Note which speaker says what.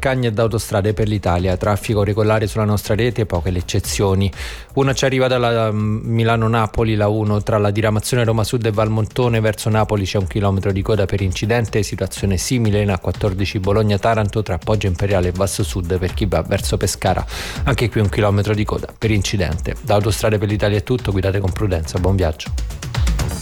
Speaker 1: Carcagna e da Autostrade per l'Italia. Traffico regolare sulla nostra rete, poche le eccezioni. Una ci arriva dalla Milano-Napoli, la 1 tra la diramazione Roma Sud e Valmontone verso Napoli c'è 1 chilometro di coda per incidente, situazione simile in A14 Bologna-Taranto tra Poggio Imperiale e Vasto Sud per chi va verso Pescara, anche qui 1 chilometro di coda per incidente. Da Autostrade per l'Italia è tutto, guidate con prudenza, buon viaggio.